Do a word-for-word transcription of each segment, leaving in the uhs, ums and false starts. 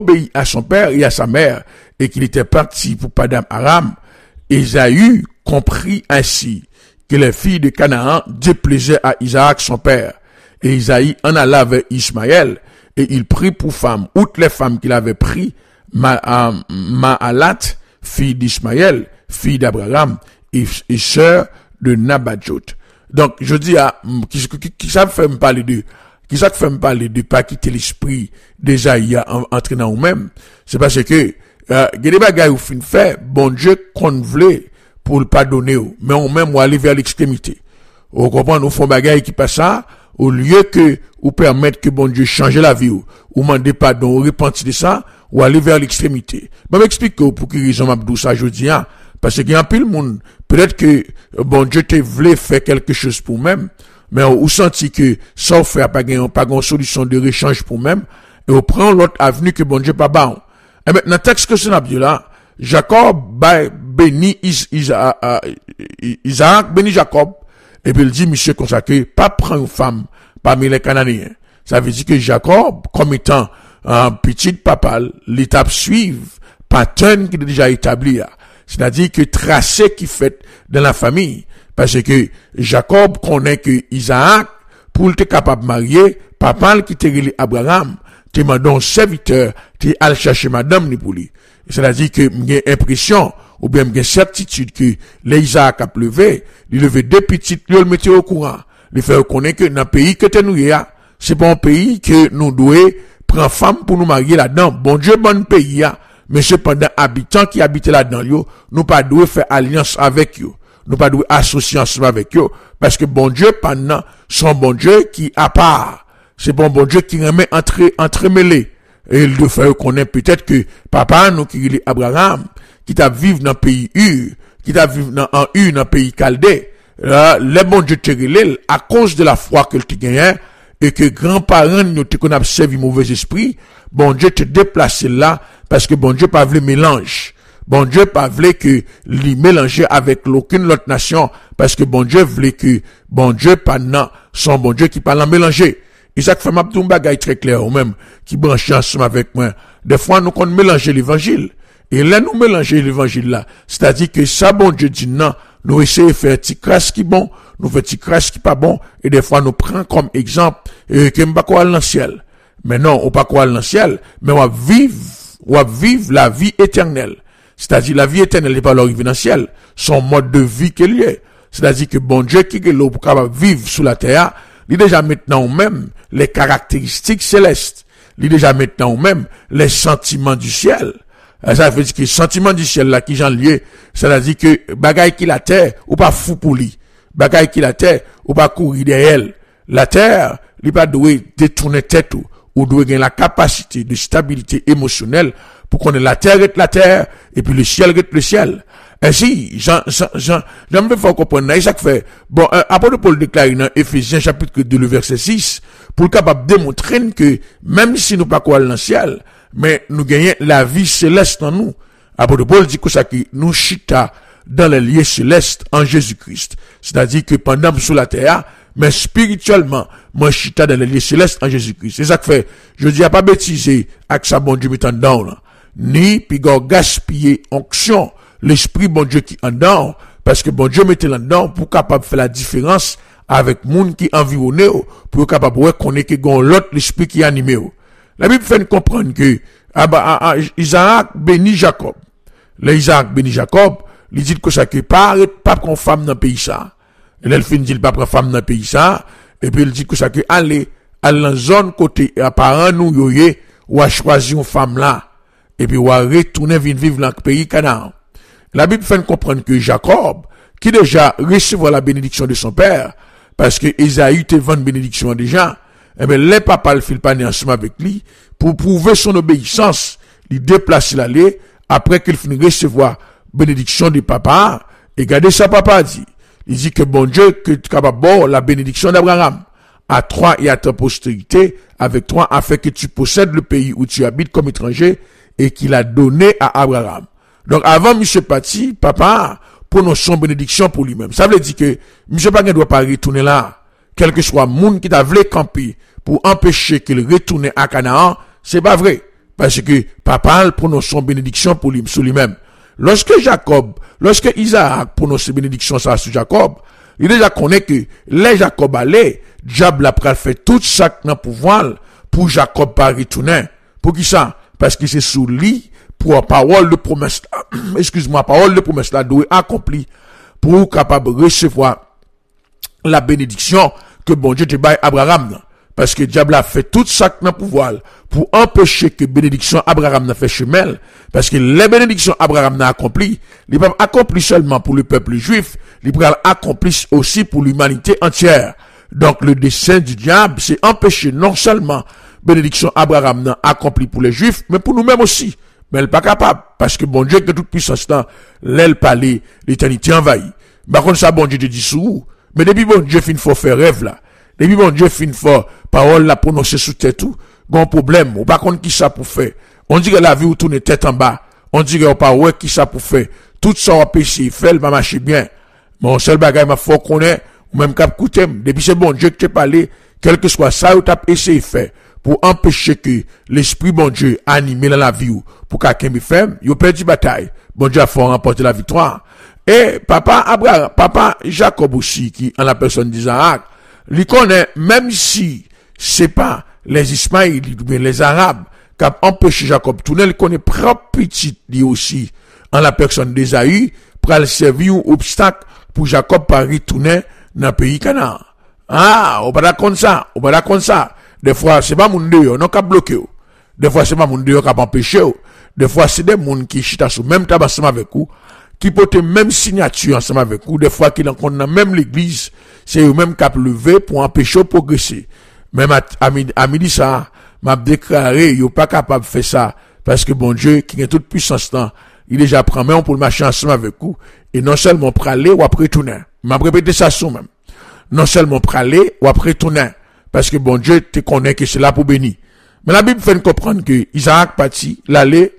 obéi à son père et à sa mère, et qu'il était parti pour Padam Aram, Ésaü comprit ainsi que les filles de Canaan déplaisaient à Isaac son père. Et Isaïe en alla vers Ismaël, et il prit pour femme, outre les femmes qu'il avait pris, Ma, Maalat, fille d'Ismaël, fille d'Abraham, et, et sœur de Nabadjot. Donc, je dis à, qui, qui, qui ça fait me parler de, qui ça fait me parler de pas quitter l'esprit d'Esaïe entrer dans nous-mêmes, c'est parce que, euh, il y a des bagailles ou fin fait, bon Dieu qu'on voulait pour le pardonner, mais on même ou aller vers l'extrémité. Vous comprenez, nous font bagailles qui passent ça, au lieu que, ou permettre que bon Dieu change la vie, ou, ou demander pardon, ou repentir de ça, ou aller vers l'extrémité. Je vais m'expliquer pour quelle raison m'abdou ça, je dis, hein. Parce qu'il y a un peu le monde, peut-être que, bon Dieu te voulait faire quelque chose pour même, mais ou senti que, ça fait pas gagner, pas une solution de rechange pour même, et on prend l'autre avenue que bon Dieu pas bon. Et maintenant, texte que c'est là, Jacob, béni Isaac, Isaac, béni Jacob, et puis il dit, monsieur consacré, pas prendre une femme parmi les Cananéens. Ça veut dire que Jacob, comme étant un petit papa, l'étape suive, pattern qui est déjà établi. C'est-à-dire que tracé qui fait dans la famille. Parce que Jacob connaît que Isaac, pour être capable de marier, papa qui te relé Abraham, te mandon serviteur, te al chercher madame ni pour lui. C'est-à-dire que j'ai impression, ou bien j'ai certitude que l'Isaac a pleuvé, il levé deux petites, il le mettait au courant. Il fait reconnaître que dans le pays que tu nous y a, c'est pas un pays que nous devons prendre femme pour nous marier là-dedans. Bon Dieu, bon pays, mais cependant, habitants qui habitent là-dedans, yo, nous pas devons faire alliance avec eux. Nous pas devons associer ensemble avec eux. Parce que bon Dieu, pendant, son bon Dieu qui à part, c'est bon bon Dieu qui remet entre, entremêlé. Et il doit faire reconnaître peut-être que papa, nous qui est Abraham, qui t'a vivre dans le pays U, qui t'a vivre dans un U, dans le pays Chaldée, là, les bon Dieu te relève à cause de la foi que tu gagnes, et que grands-parents nous te qu'on a servi mauvais esprit, bon Dieu te déplace là, parce que bon Dieu pas voulu mélange. Bon Dieu pas voulu que lui mélanger avec aucune autre nation, parce que bon Dieu voulait que, bon Dieu pas non, son bon Dieu qui parle en mélanger. Et ça fait ma petite bagaille très clair, ou même, qui branche ensemble avec moi. Des fois, nous, qu'on mélange l'évangile. Et là, nous mélanger l'évangile là. C'est-à-dire que ça, bon Dieu dit non, nous essayons de faire petit crasse qui bon, nous faisons petit crasse qui pas bon, et des fois, nous prenons comme exemple, euh, que nous pas quoi dans le ciel. Mais non, on pas quoi dans le ciel, mais on va vivre, on va vivre la vie éternelle. C'est-à-dire, la vie éternelle n'est pas l'arrivée dans le ciel. Son mode de vie qu'il y est. C'est-à-dire que bon Dieu qui est là pour capable vivre sous la terre, il déjà maintenant même les caractéristiques célestes. Il déjà maintenant même les sentiments du ciel. Ça veut dire que les sentiments du ciel là qui j'en lié, c'est-à-dire que bagaille qui la terre ou pas fou pour lui. Bagaille qui la terre ou pas courir derrière elle. La terre, il pas doit détourner tête ou, ou doit gagner la capacité de stabilité émotionnelle pour qu'on ait la terre est la terre et puis le ciel est le ciel. Ainsi, Jean, Jean, Jean, Jean me fait comprendre, ça fait, bon, euh, apôtre Paul déclare dans Éphésiens chapitre deux, le verset six, pour le capable de démontrer que, même si nous pas quoi dans le ciel, mais nous gagnons la vie céleste en nous. Apôtre Paul dit que ça, que nous chita dans les lieux célestes en Jésus-Christ. C'est-à-dire que pendant sur la terre, mais spirituellement, moi chita dans les lieux célestes en Jésus-Christ. C'est ça que fait, je dis, à pas bêtiser, avec ça, bon Dieu mettant dedans, là. Ni, puis gaspiller onction, l'esprit bon Dieu qui en dedans, parce que bon Dieu mettait là-dedans pour capable faire la différence avec monde qui environné, pour capable de reconnaître que gon l'autre l'esprit qui animé. La Bible fait comprendre que ah bah, ah, Isaac béni Jacob. Le Isaac béni Jacob, il dit que ça que pas pas prendre femme dans pays ça. Et là il fin dit pas prendre femme dans pays ça, et puis il dit que ça que aller à la zone côté apparent nous yoyé ou à choisir une femme là et puis ou à retourner vivre dans le pays Canaan. La Bible fait comprendre que Jacob, qui déjà recevra la bénédiction de son père, parce que Esaü te vend bénédiction déjà, eh bien, les papas le fil pas ensemble avec lui, pour prouver son obéissance, il déplace l'aller, après qu'il finit recevoir bénédiction du papa, et regardez ça papa dit. Il dit que bon Dieu, que tu capable bon la bénédiction d'Abraham, à toi et à ta postérité, avec toi, afin que tu possèdes le pays où tu habites comme étranger, et qu'il a donné à Abraham. Donc, avant monsieur Pati, papa, prononce son bénédiction pour lui-même. Ça veut dire que monsieur Pati ne doit pas retourner là. Quel que soit le monde qui t'a voulu camper pour empêcher qu'il retourne à Canaan, c'est pas vrai. parce que papa prononce son bénédiction pour lui, sur lui-même. Lorsque Jacob, lorsque Isaac prononce bénédiction ça sur Jacob, il déjà connaît que les Jacob allait, diable après fait tout ça dans pouvoir pour Jacob pas retourner. Pour qui ça? Parce que c'est sous lui pour la parole de promesse, excuse-moi, parole de promesse là doit accomplir pour capable recevoir la bénédiction que bon Dieu te baille Abraham. Parce que diable a fait tout ça dans pouvoir pour empêcher que bénédiction Abraham n'a fait chemin. Parce que les bénédictions Abraham n'a accompli, il pas accompli seulement pour le peuple juif, il va accomplir aussi pour l'humanité entière. Donc le dessein du diable, c'est empêcher non seulement bénédiction Abraham n'a accompli pour les juifs, mais pour nous-mêmes aussi. Mais elle n'est pas capable, parce que bon Dieu, que toute puissance, l'aile parler, l'éternité envahie. Par contre, ça, bon Dieu te dit sous, mais depuis bon Dieu fin faut faire rêve là, depuis bon Dieu fin faut parole la prononcer sous tête tout, bon problème, ou par contre qui ça pour faire. On dirait la vie où tourne tête en bas, on dirait on pas ouais qui ça pour faire. Tout ça on péché, fait va marcher bien. Mon seul bagage m'a faut connaître, ou même cap coûter, depuis c'est bon Dieu que tu parlé, quel que soit ça ou t'as essayé de faire pour empêcher que l'esprit bon Dieu anime dans la vie ou pour quelqu'un me fait, il perdu bataille. Bon Dieu a fait remporter la victoire. Et papa Abraham, papa Jacob aussi, qui en la personne d'Isaac, lui connaît, même si c'est pas les Ismaélites ou bien les Arabes qui ont empêché Jacob tourner, il connaît propre petit lui aussi, en la personne d'Ésaü, pour le servir un obstacle pour Jacob pas retourner dans le pays Canaan. Ah, on va pas comme ça, on va pas comme ça. Des fois, c'est pas mon Dieu, non, qui bloqué. Des fois, c'est pas mon Dieu qui a empêché. Des fois, c'est des gens qui chita sous même tabac ensemble avec vous, qui portent même signature ensemble avec vous. Des fois, qui rencontrent dans même l'église, c'est eux-mêmes qui ont levé pour empêcher de progresser. Même à, à, à midi, ça, m'a déclaré, ils sont pas capables de faire ça. Parce que bon Dieu, qui a toute puissance, il déjà prend main pour le marcher ensemble avec vous. Et non seulement pour aller ou après tourner. M'a répété ça sous même. Non seulement pour aller ou après tourner. Parce que bon Dieu te connaît que c'est là pour bénir. Mais la Bible fait nous comprendre que Isaac parti, l'aller,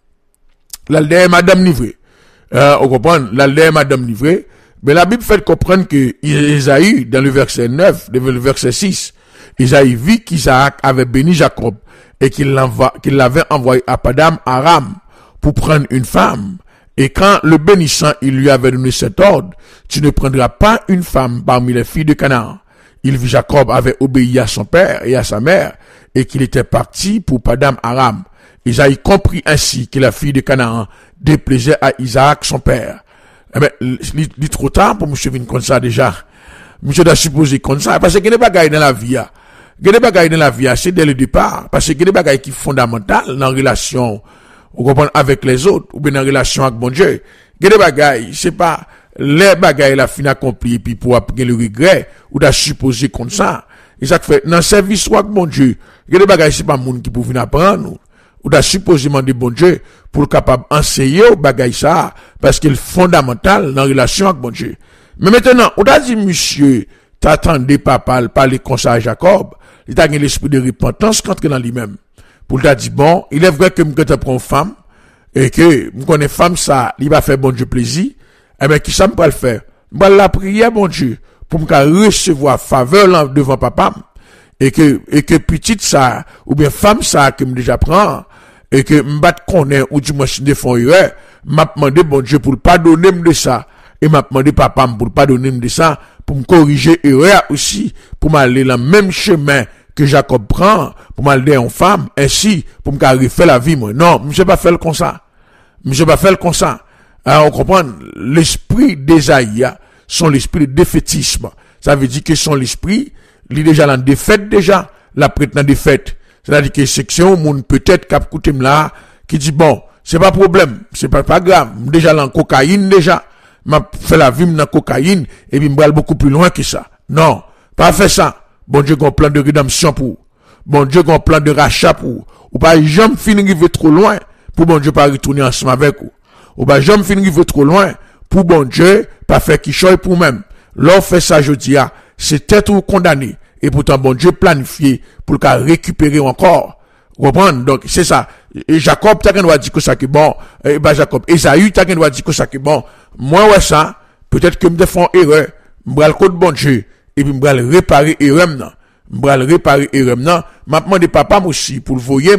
l'aller madame livrée. Euh, on comprend, l'aller madame livrée. Mais la Bible fait comprendre que Isaïe, dans le verset neuf, dans le verset six, Isaïe vit qu'Isaac avait béni Jacob et qu'il l'avait envoyé à Padam Aram pour prendre une femme. Et quand le bénissant, il lui avait donné cet ordre, tu ne prendras pas une femme parmi les filles de Canaan. Il vit Jacob avait obéi à son père et à sa mère, et qu'il était parti pour Padam Aram. Isaïe comprit ainsi que la fille de Canaan déplaisait à Isaac son père. Eh ben, il est trop tard pour monsieur venir comme ça déjà. Monsieur doit supposer comme ça, parce qu'il n'y a pas de bagaille dans la vie. Il n'y a pas de bagaille dans la vie, c'est dès le départ, parce qu'il y a des bagailles qui sont fondamentales dans la relation, vous comprenez, avec les autres, ou bien dans la relation avec bon Dieu. Il y a des bagailles, c'est pas, les bagailles la fin accomplie, puis pour apprendre le regret, ou d'à supposer comme ça. Et ça fait, dans le service avec bon Dieu, il y a des bagailles, c'est pas monde qui peut venir apprendre, ou d'à supposément de bon Dieu, pour le capable enseigner aux bagailles ça, parce qu'il est fondamental dans la relation avec bon Dieu. Mais maintenant, on a dit, monsieur, t'attendais papa, parler comme ça à Jacob, il a gagné l'esprit de repentance contre dans lui-même. Pour t'a dit, bon, il est vrai que je te prends une femme, et que, je connais femme ça, il va faire bon Dieu plaisir. Eh bien, qui ça me peut le faire? Je vais la prier, bon Dieu, pour me recevoir faveur devant papa, et que, et que petite ça, ou bien femme ça, que me déjà prend, et que me connaître, ou du moins, si je fais erreur, m'a demandé, bon Dieu, pour pardonner de ça, et m'a demandé papa, pour pardonner de ça, pour me corriger erreur aussi, pour m'aller dans le même chemin que Jacob prend, pour m'aller en femme, ainsi, pour me refaire la vie, moi. Non, je ne vais pas faire comme ça. Je ne vais pas faire comme ça. Alors, on comprend, l'esprit d'Esaïe, son l'esprit de défaitisme. Ça veut dire que son l'esprit, il est déjà dans défaite déjà, la prête dans défaite. C'est-à-dire que c'est un monde peut-être qui a écouté là, qui dit bon, c'est pas problème, c'est pas, pas grave, déjà dans cocaïne déjà, m'a fait la vie dans cocaïne, et puis m'bral beaucoup plus loin que ça. Non, pas fait ça. Bon Dieu a un plan de rédemption pour. Bon Dieu a un plan de rachat pour. Ou pas jamais finir trop loin, pour bon Dieu pas retourner ensemble avec vous. Ou pas jamais finir trop loin, pour bon Dieu pas faire qui choisit pour même. L'on fait ça jeudi, c'est être ou condamné. Et pourtant, bon Dieu planifié pour le récupérer encore. Vous comprenez? Donc, c'est ça. Et Jacob, t'as qu'un doit dire que ça qui est bon. Et bah, Jacob, Esaü, t'as qu'un doit dire que ça qui est bon. Moi, ouais, ça, peut-être que me défends erreur. M'bral le code bon Dieu. Et puis m'bral réparer erreur, non. M'bral réparer erreur, non. M'a demandé papa, aussi, pour le voyer,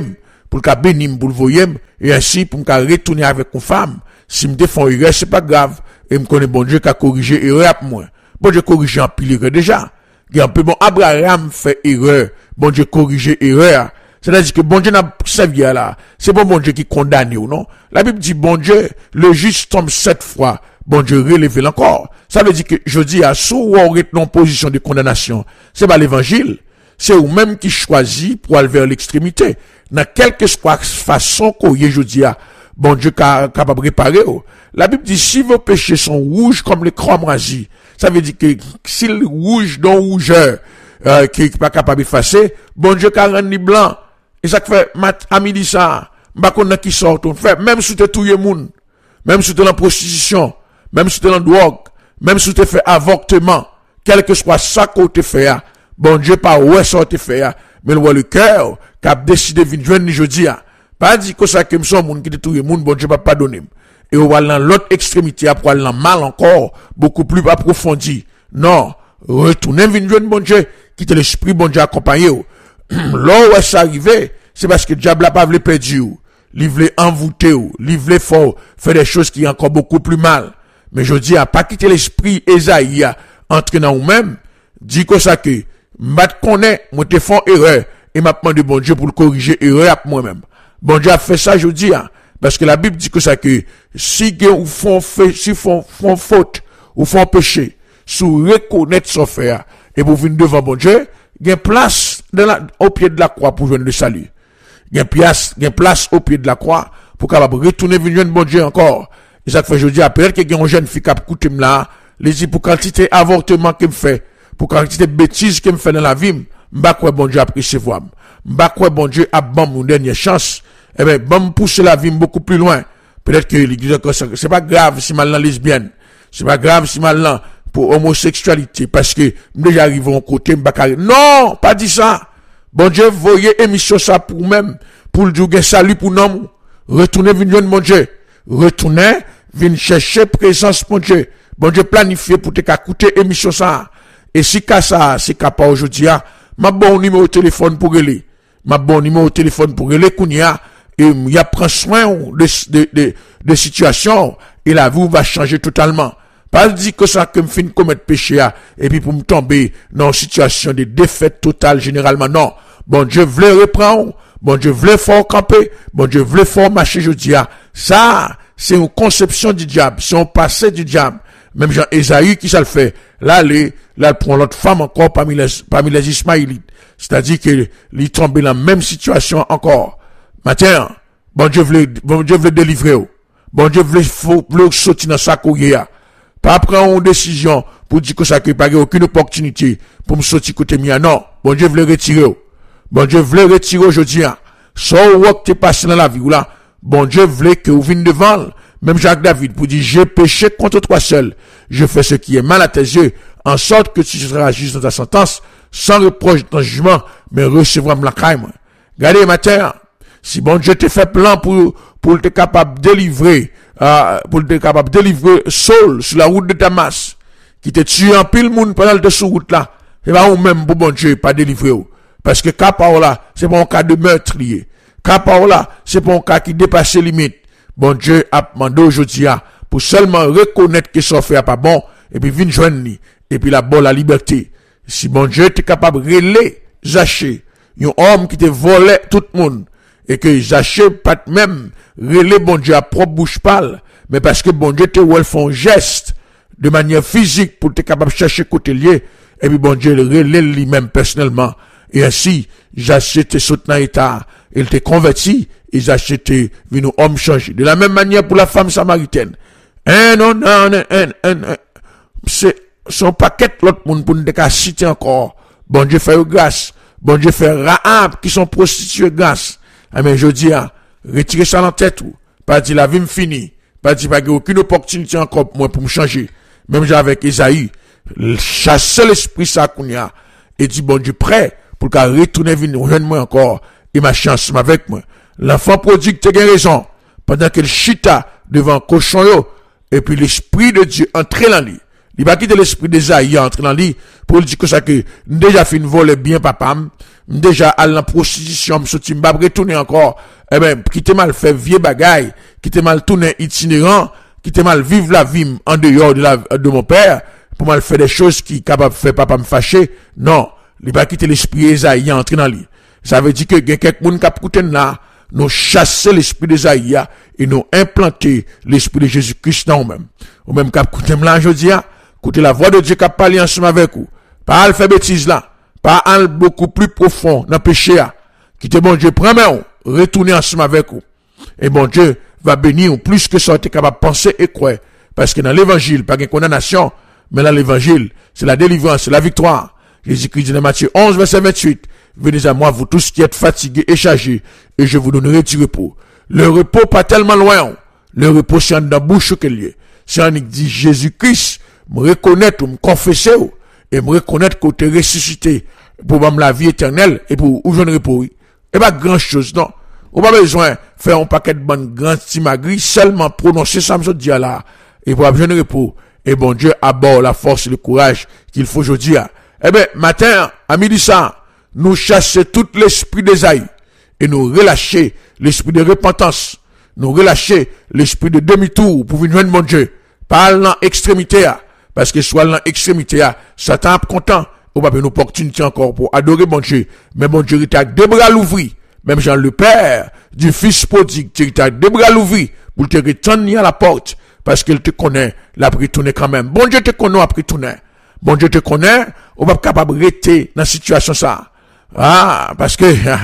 pour le bénir, pour le voyer, et ainsi pour me retourner avec une femme. Si me défend erreur, c'est pas grave. Et me connaît bon Dieu qui a corrigé erreur à moi. Bon Dieu corrige en pile erreur déjà. Il y a un peu bon Abraham fait erreur. Bon Dieu corrige erreur. C'est-à-dire que bon Dieu n'a pas servi là. C'est pas bon Dieu qui condamne ou non. La Bible dit bon Dieu, le juste tombe sept fois. Bon Dieu relève encore. Ça veut dire que je dis à ceux où on est en position de condamnation. C'est pas l'évangile. C'est vous-même qui choisit pour aller vers l'extrémité. Dans quelque soit façon qu'on y est, je dis à bon Dieu capable de réparer. La Bible dit si vos péchés sont rouges comme les crânes rasés, ça veut dire que si le rouge dans rougeur, euh, qui est pas capable d'effacer, bon Dieu qu'a rendu blanc. Et ça fait, mat, ami dit ça, m'ba konn qui sort, on fait, même si tu touye moun, même si tu es en prostitution, même si tu es en drogue, même si tu fait avortement, quel que soit ça qu'on te fait, bon Dieu pas ouais ça te fait, mais le le cœur, qui a décidé de venir joindre jeudi, pas dit que ça que son moun qui te touye moun, bon Dieu pas pardonner. Et on va dans l'autre extrémité, pour aller dans mal encore, beaucoup plus approfondi. Non, retournez venir joindre bon Dieu, quitte l'esprit bon Dieu accompagné. Là où c'est arrivé, c'est parce que le diable n'a pas voulu perdre, il voulait envoûter, il voulait faire des choses qui sont encore beaucoup plus mal. Mais je dis, à pas quitter l'esprit Esaïe, entrer dans vous-même, dit que ça que, m'a connaît, moi te font erreur, et m'a demandé bon Dieu pour le corriger erreur à moi-même. Bon Dieu a fait ça, je dis, parce que la Bible dit que ça que, si vous font fait, si font, font faute, ou font péché, si vous reconnaître son faire, et vous venir devant bon Dieu, il y a place dans la, au pied de la croix pour joindre le salut. Il y a place, il y a place au pied de la croix pour capable retourner venir joindre bon Dieu encore. Et ça fait je dis après que il y a une jeune fille qui a coûté là, les dit pour quantité avortement qu'il me fait, pour quantité bêtises qu'il me fait dans la vie, m'ba quoi bon Dieu a recevoir. M'ba quoi bon Dieu a bon mon dernière chance. Eh ben bon pousser la vie beaucoup plus loin. Peut-être que l'église c'est pas grave si mal lesbienne. C'est pas grave si mal pour homosexualité, parce que déjà arrivé en côté, non, pas dit ça. Bon Dieu, voyez émission ça pour même, pour le dire salut pour nous. Retournez, venez mon Dieu. Retournez, venez chercher présence, mon Dieu. Bon Dieu planifié pour te écouter émission ça. Et si cas ça, c'est cas pas aujourd'hui, ma bon numéro de téléphone pour aller. Ma bon numéro de téléphone pour aller, Kounia, et il y a prend soin de, de, de, de situation, et la vie va changer totalement. Pas dire que ça que me fin commettre péché et puis pour me tomber dans une situation de défaite totale généralement non. Bon Dieu voulait reprendre, bon Dieu voulait fort camper, bon Dieu voulait fort marcher jeudi. Ça, c'est une conception du diable, c'est un passé du diable. Même Jean Esaïe qui ça le fait. Là, les, là, il prend l'autre femme encore parmi les, parmi les Ismaélites. C'est-à-dire que, il tombe dans la même situation encore. Matin, bon Dieu voulait, bon Dieu voulait délivrer. Bon Dieu voulait, voulait sortir dans sa courrière. Pas prendre une décision pour dire que ça qu'il n'y a pas aucune opportunité pour me sortir côté mien. Non. Bon Dieu voulait retirer. Bon Dieu voulait retirer aujourd'hui. Sans work t'es passé dans la vie, là. Bon Dieu voulait que vous veniez devant. Même Jacques David pour dire, j'ai péché contre toi seul. Je fais ce qui est mal à tes yeux, en sorte que tu seras juste dans ta sentence, sans reproche dans ton jugement, mais recevras la caille, moi. Regardez, matin, si bon Dieu te fait plan pour, pour être capable de délivrer, euh, pour être capable de délivrer Saul sur la route de Damas, qui te tue en pile monde pendant le sur route là, c'est pas ou même pour bon Dieu, pas délivrer. Parce que cas par là, c'est pas un cas de meurtrier. Cas par là, c'est pas un cas qui dépasse les limites. Bon Dieu a demandé aujourd'hui pour seulement reconnaître que son fait pas bon, et puis venir joindre, et puis la bonne la liberté. Si bon Dieu est capable de relayer, Zaché, un homme qui te volait tout le monde, et que Zaché pas même relayer bon Dieu à propre bouche parle, mais parce que bon Dieu te ouais font geste de manière physique pour te capable de chercher côté lié, et puis bon Dieu le relayer lui-même personnellement, et ainsi, Zaché te saute dans l'état, il te converti, et Zaché te venu homme changé. De la même manière pour la femme samaritaine. Un, non, un, un, un, un, c'est son paquet l'autre monde pour nous citer encore. Bon Dieu fait grâce. Bon Dieu fait Rahab qui sont prostituées grâce. Ah, mais je dis, ah, retirez ça dans la tête, ou. Pas dire la vie me finit. Pas dire pas qu'il n'y a aucune opportunité encore pour moi pour me changer. Même j'ai avec Esaïe, chasser l'esprit ça qu'on y a. Et dit, bon Dieu prêt pour qu'à retourner venir, rejoindre-moi encore. Et ma chance avec moi. L'enfant prodigue te gagne raison. Pendant qu'il chita devant cochon yo, et puis l'esprit de Dieu entre dans lui. Il va quitter l'esprit d'Esaïe entre dans lui, pour lui dire que ça que, déjà fait une voler bien papa, déjà à la prostitution, me sorti, m'a retourner encore, eh ben, qui te mal fait vieux bagaille, qui te mal tourner itinérant, qui te mal vivre la vie en dehors de la, de mon père, pour mal faire des choses qui capable de faire papa me fâcher. Non. Il va quitter l'esprit Esaïe entrer dans lui. Ça veut dire que quelqu'un qui a écouté là, nous chasser l'esprit d'Esaïe et nous implanter l'esprit de Jésus-Christ dans nous-mêmes. Ou même qui a écouté là, je dis, écoutez la voix de Dieu qui a parlé ensemble avec vous. Pas faire bêtise là. Pas un beaucoup plus profond dans le péché. Qui te bon Dieu prend main, retourner ensemble avec vous. Et bon Dieu va bénir plus que ça, tu es capable de penser et croire. Parce que dans l'évangile, pas de condamnation, mais dans l'évangile, c'est la délivrance, c'est la victoire. Jésus-Christ dit dans Matthieu onze, verset vingt-huit, venez à moi, vous tous qui êtes fatigués et chargés, et je vous donnerai du repos. Le repos pas tellement loin. Le repos, c'est dans la bouche que lieu. C'est un dit Jésus-Christ, me reconnaître ou me confesser, et me reconnaître que tu es ressuscité pour me la vie éternelle, et pour où je ne repos. Et pas grand chose, non. On pas besoin de faire un paquet de bonnes grandes timagris, seulement prononcer ça, me dire là, et pour avoir un repos. Et bon Dieu aborde la force et le courage qu'il faut aujourd'hui. Eh bien, matin, à midi ça, nous chasser tout l'esprit d'Esaïe et nous relâcher l'esprit de repentance, nous relâcher l'esprit de demi-tour pour venir joindre mon Dieu. Pas dans l'extrémité, parce que soit dans l'extrémité, Satan est content, on va avoir une opportunité encore pour adorer mon Dieu. Mais mon Dieu, il a deux bras l'ouvrir. Même Jean le Père du Fils prodigue, il a deux bras l'ouvrir pour te retourner à la porte. Parce qu'il te connaît, l'a retourner quand même. Bon Dieu te connaît, a retourner. Bon Dieu te connaît, on va pas capable de rester dans la situation ça. Ah, parce que,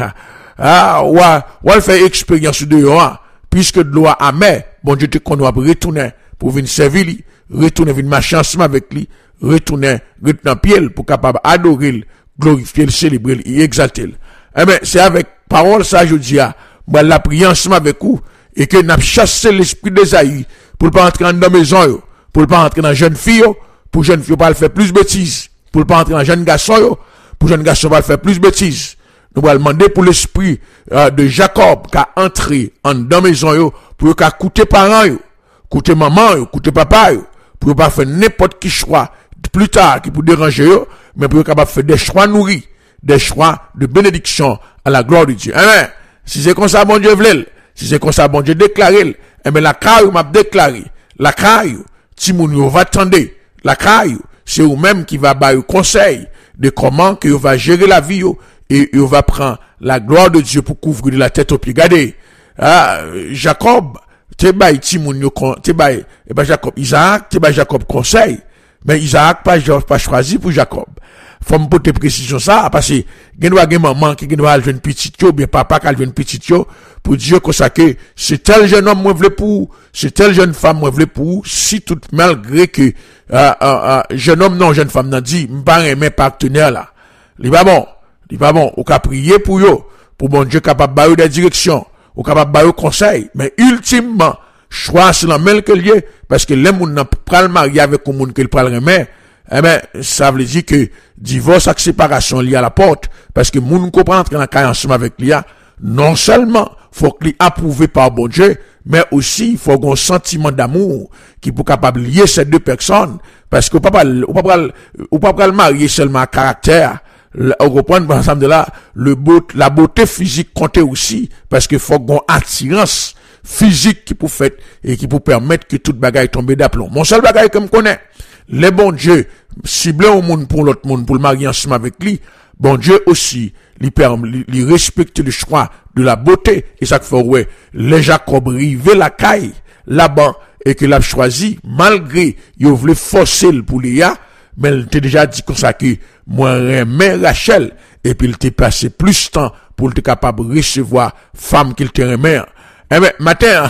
ah, on va, on va faire expérience de dehors, puisque de loi amer, bon Dieu te connaît, on va retourner pour venir servir lui, retourner, venir marcher ensemble avec lui, retourner, retourner pied pour capable adorer, glorifier, célébrer, et exalter. Eh ben, c'est avec parole ça, je dis, moi, la prière ensemble avec vous, et que n'a chassé l'esprit d'Esaïe, pour ne pas entrer dans la maison, pour ne pas entrer dans la jeune fille, pour jeune fille pas le faire plus bêtises, pour ne pas entrer dans jeune garçon, pour jeune garçon pas le faire plus bêtises. Nous allons demander pour l'esprit euh, de Jacob qui a entré en dans la maison, pour qu'il coûte parents, coûte maman, coûte papa, pour ne pas faire n'importe qui choix plus tard qui peut déranger, mais pour qu'il faire des choix nourris, des choix de bénédiction à la gloire de Dieu. Amen. Si c'est comme ça, bon Dieu veut, si c'est comme ça, bon Dieu déclaré, eh bien, la caille m'a déclaré. La caille, Timoun va attendre. La caille, c'est vous-même qui va bailler conseil de comment que vous va gérer la vie et vous va prendre la gloire de Dieu pour couvrir de la tête aux pieds. Regardez, ah, Jacob, t'es baille Timoun, t'es baille, eh ben, Jacob, Isaac, t'es baille Jacob conseil. Mais Isaac pas, pas choisi pour Jacob. Faut me porter précision ça, parce que, il y a une maman qui doit aller une petite yo, bien papa qui a une petite yo, pour dire que ça que, c'est tel jeune homme, moi, vle pour, c'est telle jeune femme, moi, vle pour, si tout, malgré que, euh, euh, euh, jeune homme, non, jeune femme, n'a dit, m'pas aimer partenaire, là. Il va bon, il va bon, ou qu'à prier pour yo, pour mon Dieu capable de bailler des directions, ou capable de bailler conseil, mais ultimement, choix, c'est la même que lié, parce que les gens n'a pas le marié avec un monde qu'il prend le remet, eh ben, ça veut dire que divorce et séparation lié à la porte, parce que moun comprend entrer dans la caille ensemble avec lui, non seulement faut qu'il approuvé par bon Dieu, mais aussi il faut un sentiment d'amour qui peut capable lier ces deux personnes, parce que on peut pas, on peut pas, on peut pas le marier seulement à caractère. On reprend par exemple de là, le beau, la beauté physique compte aussi, parce que faut une attirance physique qui peut faire et qui peut permettre que toute bagaille tombe d'aplomb. Mon seul bagaille que me connaît, les bons Dieu ciblés au monde pour l'autre monde pour le marier ensemble avec lui, bon Dieu aussi lui permet, lui respecte le choix de la beauté et ça fait ouais, les Jacob rivé la caille là-bas et que l'a choisi malgré il voulait forcer pour Léa, mais il t'a déjà dit comme ça que moi j'aimais Rachel et puis il t'a passé plus de temps pour être capable de recevoir femme qu'il t'aimait. Eh bien, matin,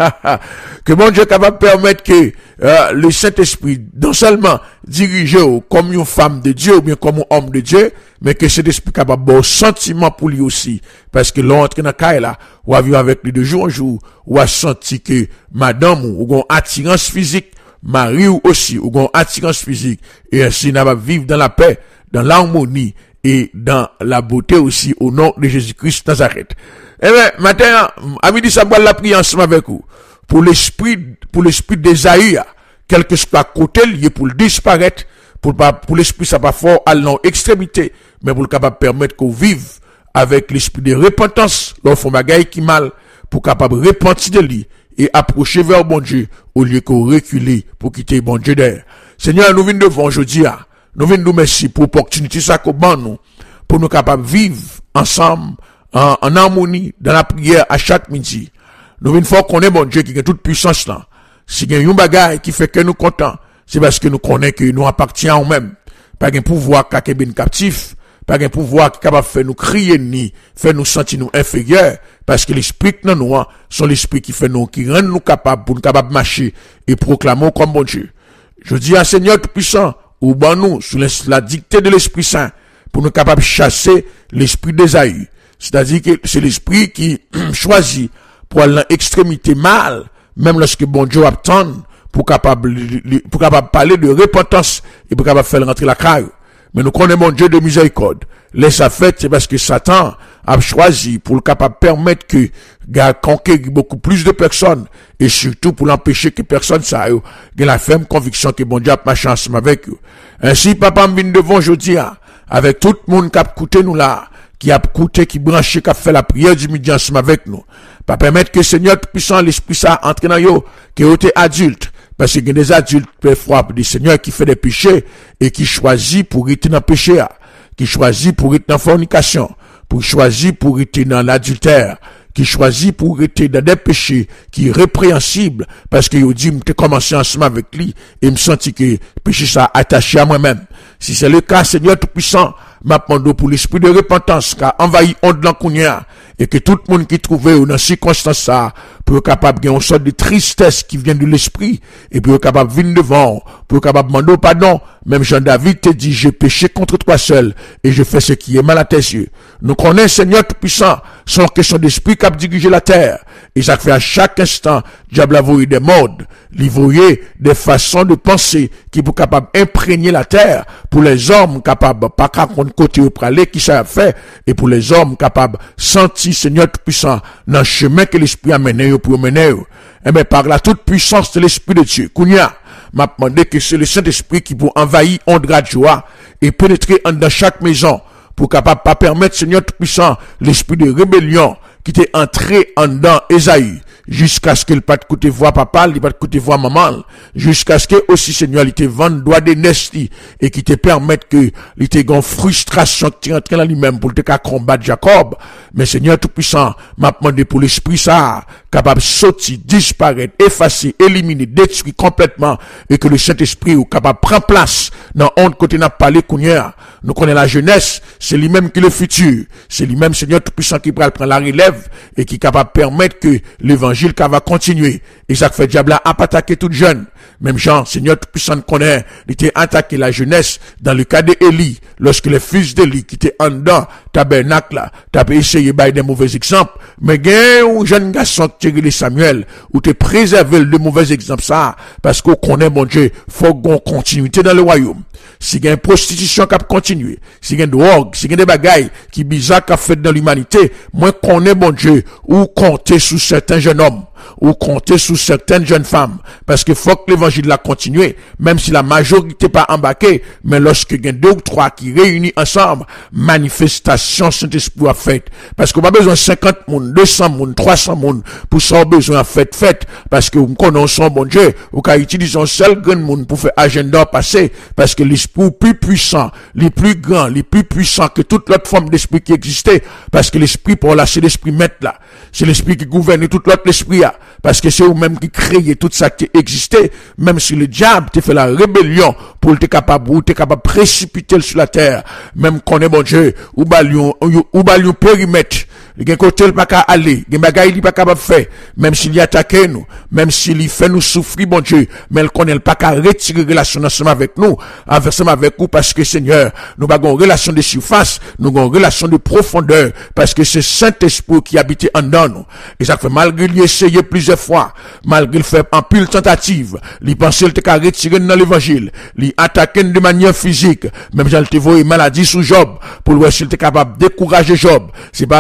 que mon Dieu capable de permettre que euh, le Saint-Esprit, non seulement dirige comme une femme de Dieu ou bien comme un homme de Dieu, mais que cet esprit capable de sentiment pour lui aussi. Parce que l'entrée dans la caille là, ou a vu avec lui de jour en jour, ou a senti que madame ou une attirance physique, mari ou aussi, ou une attirance physique, et ainsi n'a pas vivre dans la paix, dans l'harmonie et dans la beauté aussi au nom de Jésus-Christ Nazareth. Eh bien, matin, à midi, ça va la prière ensemble avec vous. Pour l'esprit, pour l'esprit d'Esaïe, quel que soit côté lié pour le disparaître, pour pas, pour l'esprit, ça va fort à l'extrémité, mais pour le capable permettre qu'on vive avec l'esprit de repentance, l'offre bagaille qui mal, pour capable repentir de lui et approcher vers bon Dieu au lieu que reculer pour quitter bon Dieu d'air. Seigneur, nous venons devant aujourd'hui, nous venons nous merci pour l'opportunité ça qu'on nous pour nous capables de vivre ensemble en, en harmonie dans la prière à chaque midi. Nous venons faire qu'on est bon Dieu qui a toute puissance là. Si il y a un bagage qui fait que nous contents, c'est parce que nous connaissons que nous appartenons nous-mêmes. Pas un pouvoir qui est bien captif, pas un pouvoir qui est capable de faire nous crier ni faire nous sentir nous inférieurs, parce que l'esprit que nous avons, sont l'esprit qui fait nous, qui rend nous capables pour nous capables de marcher et proclamer comme bon Dieu. Je dis à Seigneur Tout-Puissant, ou ben nous, sous la dictée de l'Esprit Saint, pour nous capables de chasser l'esprit d'Ésaü. C'est-à-dire que c'est l'esprit qui choisit pour aller dans l'extrémité mal, même lorsque bon Dieu attend, pour capable, pour capable parler de repentance et pour capable faire rentrer la caille. Mais nous connaissons mon Dieu de miséricorde. Laisse ça fait, c'est parce que Satan a choisi pour le capable permettre que gars conquérir beaucoup plus de personnes et surtout pour l'empêcher que personne ça ait la ferme conviction que bon Dieu a marché ensemble avec eux. Ainsi, papa me vient devant aujourd'hui avec tout le monde qui a écouté nous là, qui a écouté, qui branché, qui a fait la prière du midi ensemble avec nous. Pas permettre que Seigneur Tout-Puissant, l'Esprit ça entre dans yo, que vous êtes adulte. Parce qu'il y a des adultes, parfois, des seigneurs qui font des péchés et qui choisissent pour être dans le péché, qui choisissent pour être dans la fornication, pour choisir pour être dans l'adultère, qui choisit pour être dans des péchés qui sont répréhensibles, parce que il dit, je commencé ensemble avec lui, et me senti que le péché ça attaché à moi-même. Si c'est le cas, Seigneur Tout-Puissant, m'a demandé pour l'esprit de repentance, qui a envahi onde l'encounia, et que tout le monde qui trouvait dans ces circonstances ça, pour être capable de une sorte de tristesse qui vient de l'esprit, et pour être capable de venir devant, pour être capable de demander pardon, même Jean-David te dit, j'ai péché contre toi seul, et je fais ce qui est mal à tes yeux. Nous connaissons, Seigneur Tout-Puissant, sans question d'esprit qui a dirigé la terre, et ça fait à chaque instant, diable a voyé des modes, il voyait des façons de penser qui pour capable imprégner la terre, pour les hommes capables, pas qu'à compte côté au pralé qui ça a fait, et pour les hommes capables, sentir Seigneur Tout-Puissant, dans le chemin que l'esprit a mené pour mener. Et bien, par la toute puissance de l'esprit de Dieu, Kounia, m'a demandé que c'est le Saint-Esprit qui pour envahir en de joie et pénétrer dans chaque maison, pour capable pas permettre Seigneur Tout-Puissant, l'esprit de rébellion qui était entré en dedans Ésaü, jusqu'à ce qu'il pas de côté voir papa, il pas de côté voir maman, jusqu'à ce que aussi Seigneur, il te vende droit de nesti, et qui te permette que, il te gon frustration qui rentre dans lui-même pour te combattre Jacob. Mais Seigneur Tout-Puissant, m'a demandé pour l'esprit ça, capable de sortir, disparaître, effacer, éliminer, détruire complètement, et que le Saint-Esprit ou capable de prendre place dans on côté n'a parlé Kounia. Nous connaissons la jeunesse, c'est lui-même qui est le futur. C'est lui-même, Seigneur Tout-Puissant, qui prend la relève et qui est capable de permettre que l'évangile va continuer. Et ça fait diable a pas attaqué toute jeune. Même Jean, Seigneur Tout-Puissant connaît, il était attaqué la jeunesse dans le cas d'Élie, lorsque les fils d'Élie qui étaient en dedans, tabernacle là, t'as essayé de des mauvais exemples. Mais gain un jeune garçon qui est Samuel, ou te préserver de mauvais exemples ça, parce qu'on connaît mon Dieu, faut qu'on continuité dans le royaume. Si il y a une prostitution qui a continué, si il y a une drogue, si il y a des bagailles qui bizarres qui a fait dans l'humanité, moi connais mon Dieu, ou compter sous certains jeunes hommes, ou compter sous certaines jeunes femmes, parce que faut que l'évangile a continué, même si la majorité pas embarquée, mais lorsque il y a deux ou trois qui réunis ensemble, manifestation Saint-Esprit a fait, parce qu'on n'a pas besoin de cinquante moun, deux cents moun, trois cents moun, pour ça, besoin de fait, fait, parce que nous connaissons bon Dieu, ou qu'à utiliser un seul grand monde pour faire agenda passer, parce que l'esprit plus puissant, les plus grands, les plus puissants que toute l'autre forme d'esprit qui existait, parce que l'esprit pour là, c'est l'esprit maître là, c'est l'esprit qui gouverne toute l'autre l'esprit là, parce que c'est vous-même qui créez tout ça qui existait, même si le diable te fait la rébellion pour être capable, ou t'es capable de précipiter sur la terre, même qu'on est bon Dieu, ou balion, ou balion périmètre, il y a un côté, il pas qu'à aller, il y a un bagage, il pas capable de faire, même s'il y attaque nous, même s'il fait nous souffrir, bon Dieu, mais il connaît pas qu'à retirer relation ensemble avec nous, ensemble avec nous, parce que Seigneur, nous avons une relation de surface, nous avons une relation de profondeur, parce que c'est Saint-Esprit qui habite en dedans nous. Et ça fait malgré lui essayer plusieurs fois, malgré le fait en pile tentative, lui penser qu'il t'a retiré dans l'évangile, lui attaquer de manière physique, même j'allais te voir maladie sous Job, pour voir s'il était capable de décourager Job. C'est pas l'autre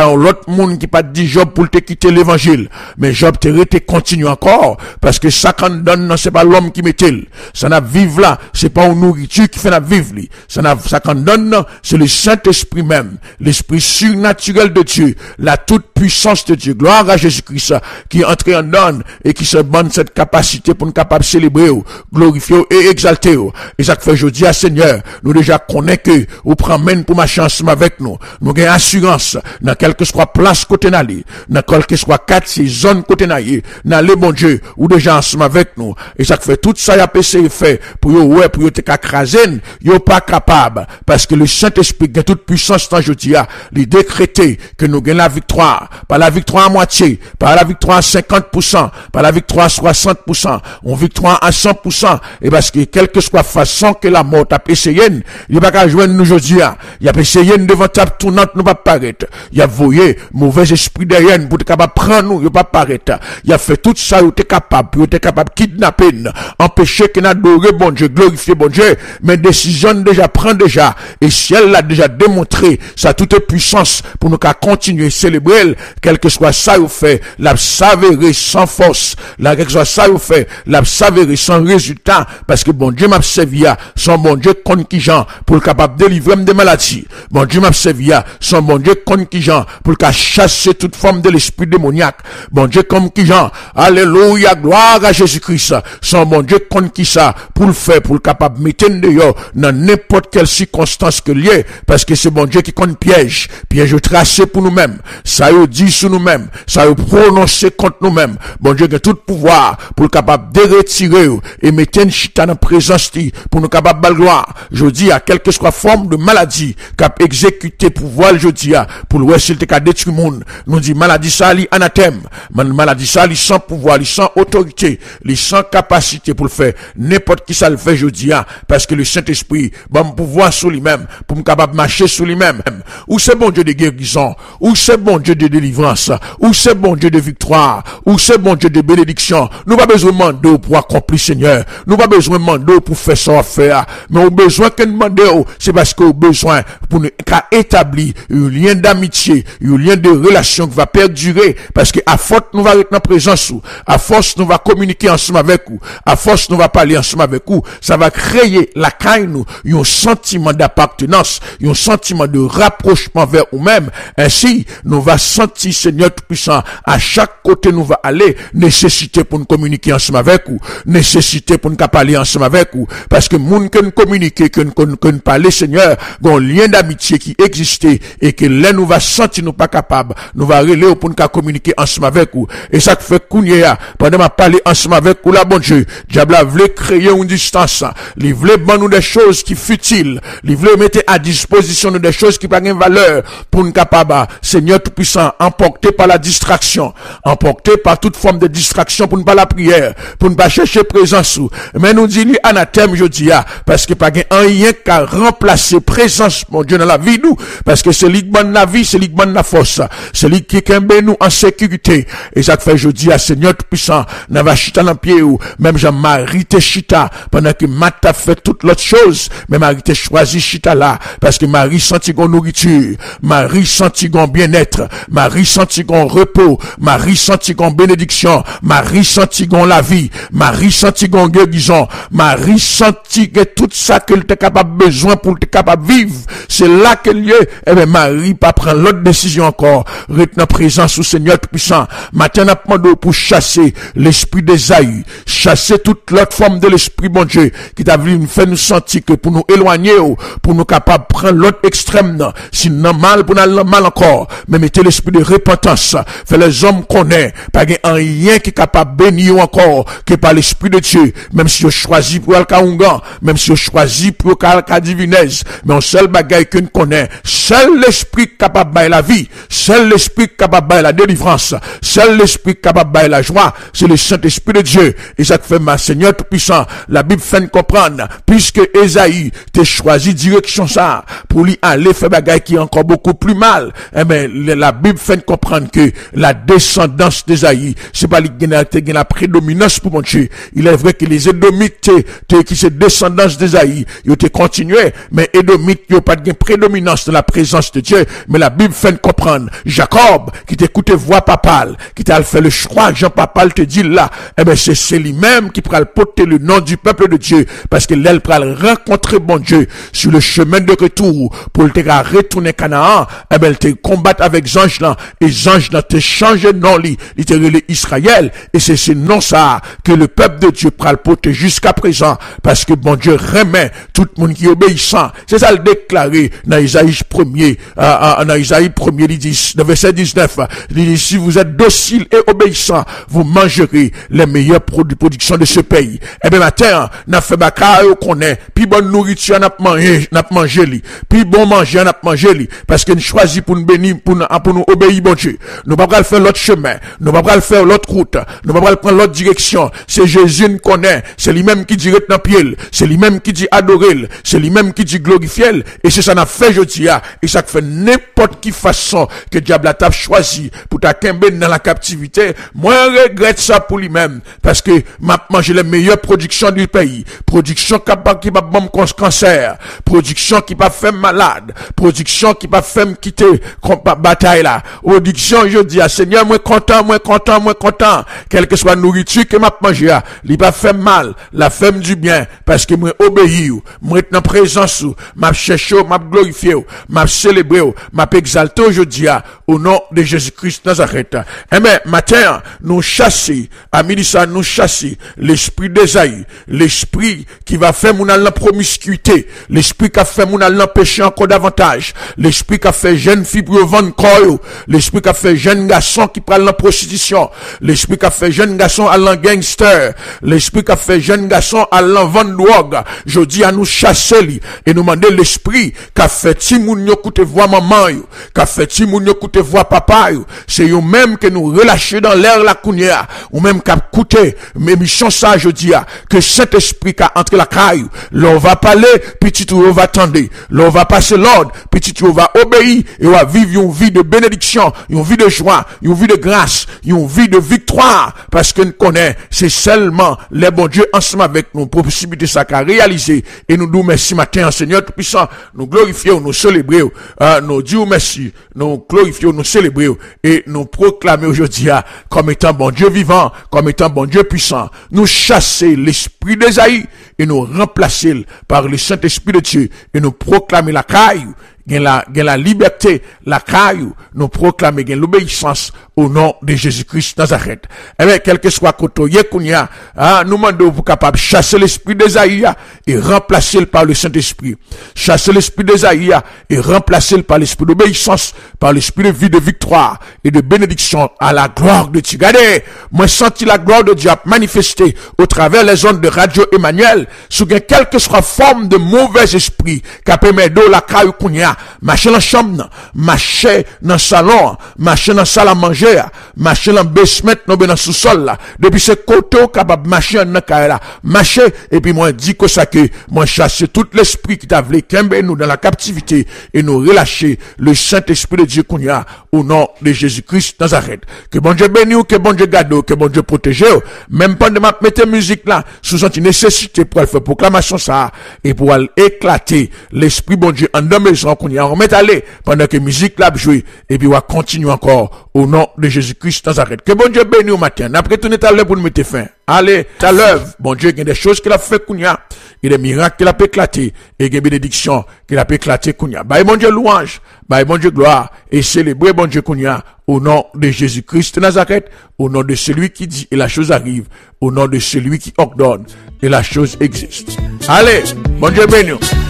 l'autre monde qui pas dit Job pour te quitter l'évangile. Mais Job te rete continue encore, parce que ça qu'on donne, non, c'est pas l'homme qui met-il. Ça n'a vivre là, c'est pas une nourriture qui fait la vivre li. Ça n'a, ça qu'on donne, non, c'est le Saint-Esprit même, l'Esprit surnaturel de Dieu, la toute puissance de Dieu. Gloire à Jésus-Christ, qui entre en donne et qui se donne cette capacité pour nous capable de célébrer, glorifier et exalter. Et ça fait aujourd'hui à Seigneur, nous déjà connaissons que, ou prend pour ma chance avec nous. Nous avons assurance, dans quelle que soit place côté n'allé, dans quelle que soit quatre ces zones côté n'allé, dans les bon Dieu, ou déjà ensemble avec nous. Et ça fait tout ça, y a essayé fait, pour yo, ouais, pour yo te craser, yo pas capable, parce que le Saint-Esprit a toute puissance dans jeudi a, il décrété que nous gagnons la victoire, par la victoire à moitié, par la victoire à cinquante pour cent, par la victoire à soixante pour cent, on victoire à cent pour cent, et parce que quelle que soit façon que la mort a essayé, il va pas jouer nous aujourd'hui, il a essayé devant table tournante, nous pas paraître, il a voyé mauvais esprit derrière pour être capable de prendre nous, il pas paraître, il a fait tout ça, il était capable, il était capable de kidnapper, empêcher qu'il n'adore bon Dieu, glorifier bon Dieu, mais décision déjà prend déjà, et si elle l'a déjà démontré, sa toute puissance pour nous qu'à continuer à célébrer, quel que soit ça, il fait, la s'avérer sans force, la quel que soit ça, il fait, la s'avérer sans résultat, parce que bon Dieu m'a servi à, son bon Dieu conquérant, pour le capable de délivrer des maladies, bon Dieu m'a servi à, son bon Dieu conquérant, pour le capable chasser toute forme de l'esprit démoniaque, bon Dieu conquérant, alléluia, gloire à Jésus-Christ, son bon Dieu conquérant, pour le faire, pour le capable de mettre dehors, dans n'importe quelle circonstance que lié, parce que c'est bon Dieu qui compte piège, piège tracé pour nous-mêmes, ça y dit sur nous-mêmes, ça y prononcé contre nous-mêmes, bon Dieu a tout pouvoir, pour le capable de retirer, et mettre une chita dans présence, pour nous capable de gloire, je dis à quelque soit forme de maladie, cap exécuter pouvoir, je dis à, pour le s'il te cas détruire le monde, nous dit maladie ça, li anathème, maladie ça, li sans pouvoir, li sans autorité, li sans capacité pour le faire, n'importe qui ça le fait, je dis à, parce que le Saint-Esprit, bon pouvoir sur lui-même, pour me capable de marcher sur lui-même, ou c'est bon Dieu de guérison, ou c'est bon Dieu de délivrance, ou c'est bon Dieu de victoire, ou c'est bon Dieu de bénédiction, nous pas besoin de demander pour accomplir Seigneur, nous pas besoin de demander pour faire ça faire, mais on besoin que demander, c'est parce qu'on a besoin pour nous établir un lien d'amitié, un lien de relation qui va perdurer, parce que à force nous va être en présence, à force nous va communiquer ensemble avec vous, à force nous va parler ensemble avec vous, ça va créer la caille nous, un sentiment d'appartenance, un sentiment de rapprochement vers nous-mêmes, ainsi nous va sentir Seigneur Tout-Puissant, à chaque côté nous va aller, nécessité pour nous communiquer ensemble avec vous, nécessité pour nous parler ensemble avec vous, parce que moun que nous communiquer, que nous, que nous parler Seigneur, un lien d'amitié qui existait, et que là nous va sentir nous pas capable, nous va relayer pour nous communiquer ensemble avec vous, et ça fait kounya, pendant ma parler ensemble avec vous, là bon Dieu, diable a voulu créer une distance, il voulait ban nous des choses qui futiles, il voulait mettre à disposition nous des choses qui pas de valeur, pour nous capable, Seigneur Tout-Puissant, emporté par la distraction, emporté par toute forme de distraction pour ne pas la prière, pour ne pas chercher présence, mais nous dit lui anathème je dis parce que pas rien qu'à remplacer présence mon Dieu dans la vie nous, parce que c'est lui qui donne la vie, c'est lui qui donne la force, c'est lui qui kembe nous en sécurité, et ça fait je dis à Seigneur Tout-Puissant, n'a va chita dans pied ou même Jean-Marie te chita pendant que Matt a fait toute l'autre chose, mais Marie te choisi chita là parce que Marie senti gon nourriture, Marie senti gon bien-être, Marie senti gon repos, Marie senti gon bénédiction, Marie senti gon la vie, Marie senti gon guérison, Marie senti que tout ça qu'elle était capable besoin pour être capable vivre, c'est là qu'elle est, et bien Marie pas prendre l'autre décision encore, retenant présence au Seigneur Tout-Puissant, matin n'a demandé pour chasser l'esprit d'Ésaü, chasser toute l'autre forme de l'esprit bon Dieu, qui t'a voulu nous faire nous sentir que pour nous éloigner, pour nous capable de prendre l'autre extrême, si non mal, pour nous mal encore, mais mettez l'esprit de repentance, fait les hommes connaissent, pas un rien qui est capable de bénir encore, que par l'esprit de Dieu, même si on choisit pour Alcaungan, même si on choisit pour Alca Divinez, mais un seul bagaille que nous connaît, seul l'esprit capable de la vie, seul l'esprit capable de la délivrance, seul l'esprit capable de la joie, c'est le Saint-Esprit de Dieu, et ça fait ma Seigneur Tout-Puissant, la Bible fait comprendre, puisque Ésaïe t'a choisi direction ça, pour lui aller faire bagaille qui est encore beaucoup plus mal, eh ben, la Bible fait comprendre que la descendance d'Ésaïe, c'est pas la prédominance pour mon Dieu. Il est vrai que les Édomites, qui c'est descendance d'Ésaïe, ils ont continué, mais Édomites, ils n'ont pas de prédominance de la présence de Dieu, mais la Bible fait comprendre Abraham, Jacob, qui t'écoute voix papale, qui t'a fait le choix, Jean papal te dit là, eh ben, c'est, c'est lui-même qui pourra porter le nom du peuple de Dieu, parce que l'elle pourra rencontrer bon Dieu sur le chemin de retour, pour te retourner Canaan, eh ben, te combattre avec anges là, et anges là te changer nom li, il te relève Israël, et c'est ce nom ça, que le peuple de Dieu pourra le porter jusqu'à présent, parce que bon Dieu remet tout le monde qui est obéissant. C'est ça le déclaré dans Isaïe premier, euh, dans Isaïe premier, il dit, dans verset dix-neuf, il dit, si vous êtes docile et obéissant, vous mangerez les meilleures productions de ce pays. Eh bien, matin, n'a fait baka au connaît, puis bonne nourriture n'a mangé, n'a mangé li, puis bon manger n'a mangé li, parce que nous choisit pour nous bénir, pour nous, pour nous obéir, bon Dieu. Nous ne pouvons pas faire l'autre chemin, nous ne pouvons pas faire l'autre route, nous ne pouvons pas prendre l'autre direction. C'est Jésus nous connaît, c'est lui-même qui dit dans pied, c'est lui-même qui dit adorer, c'est lui-même qui dit glorifier, et c'est ça n'a fait jeudi, et ça fait n'importe qui façon que diable a t'a choisi pour ta kembe dans la captivité. Moi, je regrette ça pour lui-même, parce que m'a mangé les meilleures productions du pays, production capable qui va bomber cancer, production qui va faire malade, production qui va faire me quitter bataille là, production, je dis à Seigneur, moi content, moi content, moi content, quelle que soit la nourriture que m'a mangé, il va faire mal, la femme du bien, parce que moi obéis, moi être dans présence, m'a cherché, m'a glorifié, m'a célébré, m'a exalté aujourd'hui, au nom de Jésus-Christ Nazareth. Eh bien, matin, nous chasser, à midi ça, nous chasser l'esprit d'Ésaïe, l'esprit qui va faire mon la promiscuité, l'esprit qui a fait mon l'empêcher encore davantage, l'esprit qui a fait jeune fille pour vendre corps, l'esprit qui a fait jeune garçon qui prend la prostitution, l'esprit qui a fait jeune garçon à l'en gangster, l'esprit qui a fait jeune garçon à l'en vendre drogue. Je dis à nous chasser lui, et nous demander l'esprit qui a fait timoun yo koute voix maman yo, qui a fait timoun yo koute voix papa yo, c'est eux même que nous relâcher dans l'air la kounia, ou même qui a coûté, mais mission ça je dis que cet esprit qui a entré la caille, l'on va parler, petit tout va attendre, l'on va passer l'ordre, petit tout va obéir, et on va vivre une vie de bénédiction, une vie de joie, une vie de grâce, une vie de victoire, parce que nous connaissons, c'est seulement les bons dieux ensemble avec nous, pour possibilité ça qu'à réaliser, et nous nous merci matin, Seigneur Tout-Puissant, nous glorifions, nous célébrons, euh, nous disons merci, nous glorifions, nous célébrons, et nous proclamons aujourd'hui, comme étant bon Dieu vivant, comme étant bon Dieu puissant, nous chasser l'esprit d'Ésaïe, et nous remplacer par le Saint-Esprit de Dieu, et nous proclamer la caille, gain la, gain la liberté, la caille, nous proclamer gain l'obéissance au nom de Jésus-Christ Nazareth. Eh bien, quel que soit côté kounya, ah, nous demandons pour capable chasser l'esprit d'Ésaïe et remplacer le par le Saint-Esprit. Chasser l'esprit d'Ésaïe et remplacer le par l'esprit d'obéissance, par l'esprit de vie, de victoire et de bénédiction à la gloire de Dieu. Regardez, moi senti la gloire de Dieu manifester au travers les ondes de Radio Emmanuel, sous quelle que soit forme de mauvais esprit, qui permet de la caille kounya, marcher dans la chambre, marcher dans le salon, marcher dans la salle à manger, marcher dans le basement, dans le sous-sol là. Depuis ce côté, capable marcher dans la là, marcher, et puis moi, dit que ça que, moi, chasser tout l'esprit qui t'a voulu qu'ember nous dans la captivité, et nous relâcher le Saint-Esprit de Dieu qu'on y a, au nom de Jésus-Christ Nazareth. Que bon Dieu bénisse, que bon Dieu garde, que bon Dieu protège, même pendant ma mettre musique là, sous une nécessité pour faire proclamation ça, et pour aller éclater l'esprit bon Dieu en deux maisons qu'on y a, on remet aller, pendant que musique là jouer, et puis on va continuer encore, au nom de Jésus-Christ Nazareth. Que bon Dieu bénisse au matin. Après tout, on est à l'heure pour nous mettre fin. Allez, à l'œuvre. Bon Dieu, il y a des choses qu'il a fait kounya. Il y a des miracles qu'il a pu éclater. Et il y a des bénédictions qu'il a pu éclater kounya. Bye bon Dieu louange. Bye bon Dieu gloire. Et célébrer bon Dieu kounya. Au nom de Jésus-Christ Nazareth. Au nom de celui qui dit et la chose arrive. Au nom de celui qui ordonne et la chose existe. Allez, bon Dieu bénisse.